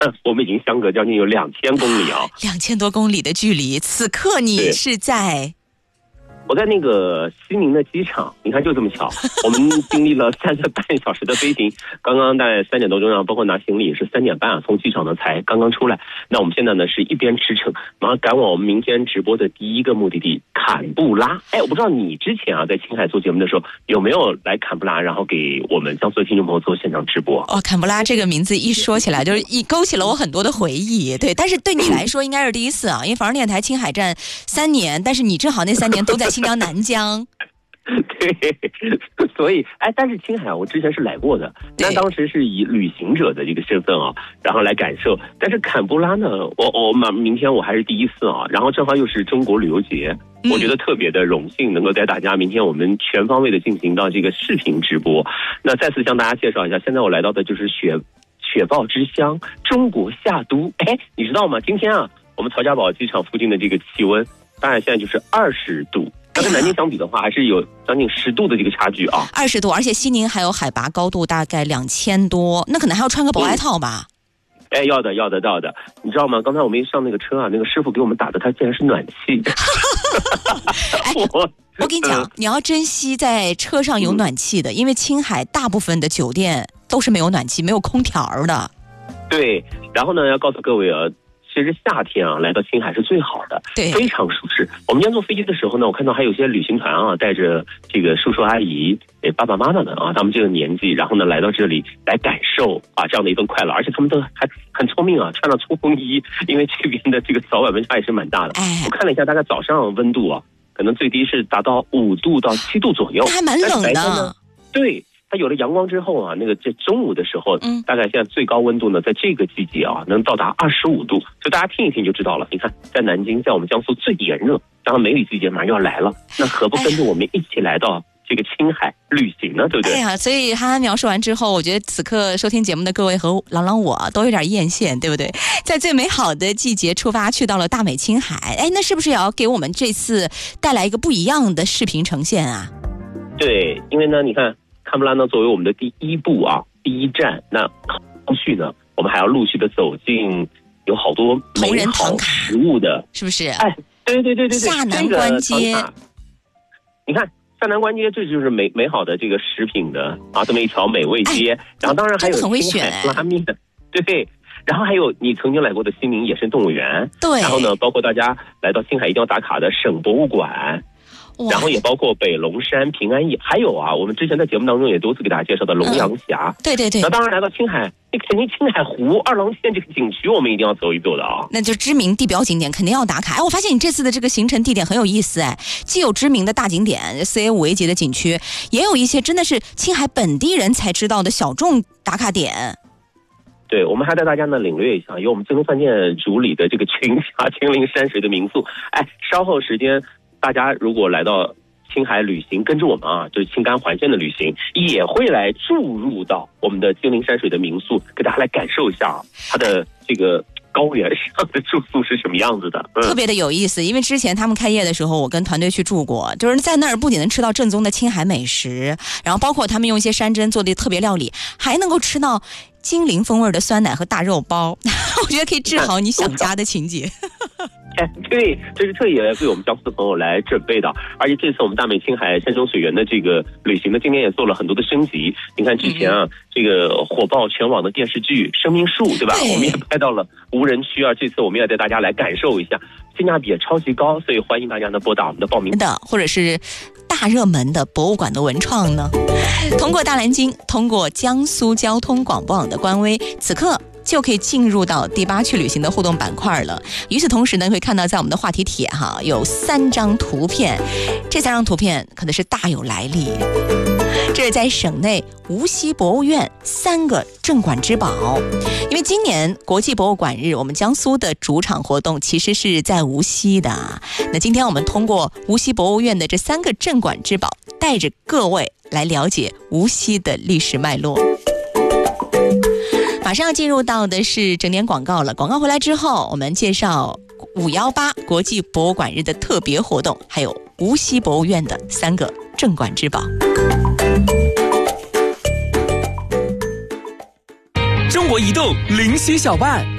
我们已经相隔将近有2000公里啊 ，2000多公里的距离。此刻你是在？ 我在那个西宁的机场，你看就这么巧，我们经历了3个半小时的飞行，刚刚大概3点多钟，然后包括拿行李也是3点半啊，从机场呢才刚刚出来。那我们现在呢是一边驰骋，马上赶往我们明天直播的第一个目的地坎布拉。我不知道你之前啊在青海做节目的时候有没有来坎布拉，然后给我们江苏的听众朋友做现场直播。 坎布拉这个名字一说起来，就是勾起了我很多的回忆。对，但是对你来说应该是第一次啊，因为farang电台青海站3年，但是你正好那3年都在新疆南疆。 对，所以但是青海我之前是来过的，那当时是以旅行者的这个身份啊，然后来感受。但是坎布拉呢，明天我还是第一次啊，然后正好又是中国旅游节，我觉得特别的荣幸能够带大家明天我们全方位的进行到这个视频直播。那再次向大家介绍一下，现在我来到的就是雪豹之乡中国夏都。你知道吗？今天啊，我们曹家堡机场附近的这个气温大概现在就是20度。它跟南京相比的话，还是有将近10度的这个差距啊。 20度，而且西宁还有海拔高度大概2000多，那可能还要穿个薄外套吧。 要的。你知道吗？刚才我们一上那个车啊，那个师傅给我们打的，他竟然是暖气。 我跟你讲，你要珍惜在车上有暖气的，因为青海大部分的酒店都是没有暖气、没有空调的。 对，然后呢，要告诉各位啊。其实夏天啊，来到青海是最好的， 对， 非常舒适。我们今天坐飞机的时候呢，我看到还有些旅行团啊，带着这个叔叔阿姨、爸爸妈妈们啊，他们这个年纪，然后呢来到这里来感受啊这样的一份快乐，而且他们都还很聪明啊，穿了冲锋衣，因为这边的这个早晚温差也是蛮大的。我看了一下，大概早上温度啊，可能最低是达到5度到7度左右， 那还蛮冷的。 对。它有了阳光之后啊，这中午的时候，大概现在最高温度呢，在这个季节啊，能到达25度，所以大家听一听就知道了。你看，在南京，在我们江苏最炎热，当然梅雨季节马上要来了，那何不跟着我们一起来到这个青海旅行呢？对不对？ 所以憨憨描述完之后，我觉得此刻收听节目的各位和朗我都有点艳羡，对不对？在最美好的季节出发，去到了大美青海，那是不是也要给我们这次带来一个不一样的视频呈现啊？ 对，因为呢，你看。坎布拉呢，作为我们的第一步啊，第一站，那后续呢，我们还要陆续的走进有好多美好食物的， 是不是？ 对， 下南关街， 你看下南关街，这就是美好的这个食品的啊，这么一条美味街。然后当然还有青海拉面，对。然后还有你曾经来过的西宁野生动物园， 对。 然后呢，包括大家来到青海一定要打卡的省博物馆。然后也包括北龙山、平安夜，还有啊，我们之前在节目当中也多次给大家介绍的龙阳峡。 对。 那当然来到青海，你肯定青海湖、二郎县这个景区，我们一定要走一走的啊。 那就知名地标景点肯定要打卡。我发现你这次的这个行程地点很有意思既有知名的大景点，CA5A级的景区，也有一些真的是青海本地人才知道的小众打卡点。 对，我们还带大家呢领略一下，由我们金陵饭店主理的这个群峡秦岭山水的民宿。稍后时间。大家如果来到青海旅行，跟着我们啊，就是青甘环线的旅行，也会来注入到我们的金陵山水的民宿，给大家来感受一下它的这个高原上的住宿是什么样子的， 特别的有意思。因为之前他们开业的时候，我跟团队去住过，就是在那儿不仅能吃到正宗的青海美食，然后包括他们用一些山珍做的特别料理，还能够吃到金陵风味的酸奶和大肉包，我觉得可以治好你想家的情节。 对，这是特意为我们江苏的朋友来准备的，而且这次我们大美青海山中水源的这个旅行呢，今年也做了很多的升级。你看之前啊，这个火爆全网的电视剧《生命树》，对吧？我们也拍到了无人区啊，这次我们也带大家来感受一下，性价比也超级高，所以欢迎大家呢拨打我们的报名的，或者是大热门的博物馆的文创呢，通过大蓝鲸，通过江苏交通广播网的官微，此刻就可以进入到第8去旅行的互动板块了。与此同时呢，会看到在我们的话题帖有3张图片，这3张图片可能是大有来历。这是在省内无锡博物院3个镇馆之宝。因为今年国际博物馆日，我们江苏的主场活动其实是在无锡的。那今天我们通过无锡博物院的这3个镇馆之宝，带着各位来了解无锡的历史脉络。马上要进入到的是整点广告了，广告回来之后，我们介绍518国际博物馆日的特别活动，还有无锡博物院的3个镇馆之宝。 中国移动灵犀小办